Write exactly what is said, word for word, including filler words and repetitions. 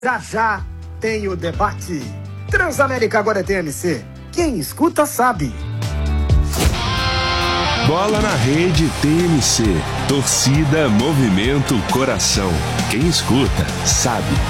Já já tem o debate. Transamérica agora é T M C. Quem escuta sabe. Bola na rede T M C. Torcida, movimento, coração. Quem escuta sabe.